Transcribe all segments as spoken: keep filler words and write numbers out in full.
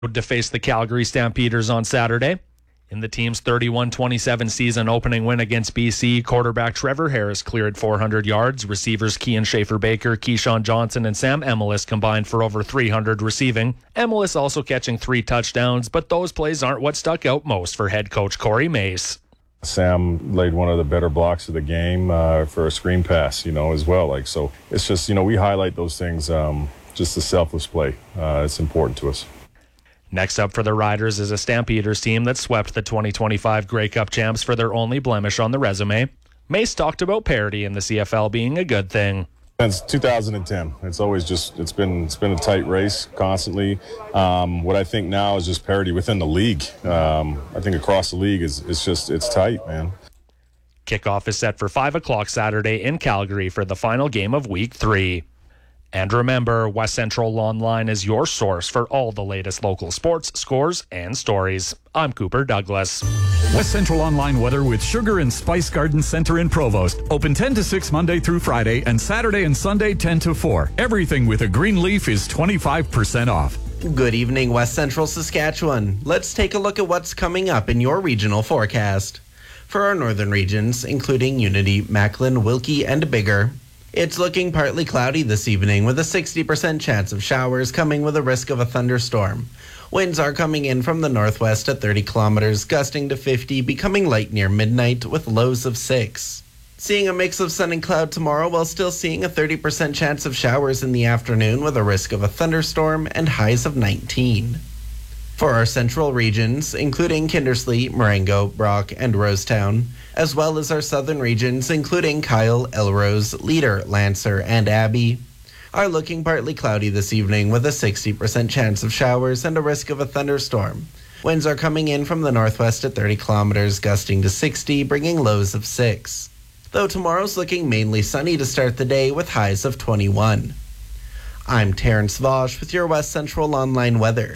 to face the Calgary Stampeders on Saturday. In the team's thirty-one twenty-seven season opening win against B C, quarterback Trevor Harris cleared four hundred yards. Receivers Kian Schaefer-Baker, Keyshawn Johnson, and Sam Emelis combined for over three hundred receiving. Emelis also catching three touchdowns, but those plays aren't what stuck out most for head coach Corey Mace. Sam laid one of the better blocks of the game uh, for a screen pass, you know, as well. Like, so it's just, you know, we highlight those things, um, just the selfless play. Uh, it's important to us. Next up for the Riders is a Stampeders team that swept the twenty twenty-five Grey Cup champs for their only blemish on the resume. Mace talked about parity in the C F L being a good thing. Since two thousand ten, it's always just it's been it's been a tight race constantly. Um, what I think now is just parity within the league. Um, I think across the league is it's just it's tight, man. Kickoff is set for five o'clock Saturday in Calgary for the final game of Week Three. And remember, West Central Online is your source for all the latest local sports, scores, and stories. I'm Cooper Douglas. West Central Online weather with Sugar and Spice Garden Center in Provost. Open ten to six Monday through Friday and Saturday and Sunday ten to four. Everything with a green leaf is twenty-five percent off. Good evening, West Central Saskatchewan. Let's take a look at what's coming up in your regional forecast. For our northern regions, including Unity, Macklin, Wilkie, and Biggar, it's looking partly cloudy this evening with a sixty percent chance of showers coming with a risk of a thunderstorm. Winds are coming in from the northwest at thirty kilometers, gusting to fifty, becoming light near midnight with lows of six. Seeing a mix of sun and cloud tomorrow while still seeing a thirty percent chance of showers in the afternoon with a risk of a thunderstorm and highs of nineteen. For our central regions, including Kindersley, Marengo, Brock, and Rosetown, as well as our southern regions, including Kyle, Elrose, Leader, Lancer, and Abbey, are looking partly cloudy this evening with a sixty percent chance of showers and a risk of a thunderstorm. Winds are coming in from the northwest at thirty kilometers, gusting to sixty, bringing lows of six. Though tomorrow's looking mainly sunny to start the day with highs of twenty-one. I'm Terrence Vosch with your West Central Online weather.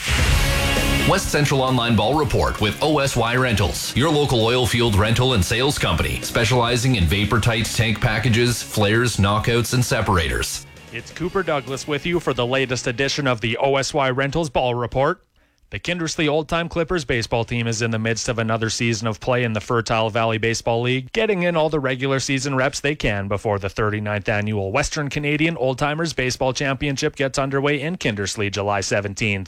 West Central Online Ball Report with O S Y Rentals, your local oil field rental and sales company, specializing in vapor tight tank packages, flares, knockouts, and separators. It's Cooper Douglas with you for the latest edition of the O S Y Rentals Ball Report. The Kindersley Old Time Clippers baseball team is in the midst of another season of play in the Fertile Valley Baseball League, getting in all the regular season reps they can before the thirty-ninth annual Western Canadian Old Timers Baseball Championship gets underway in Kindersley July seventeenth.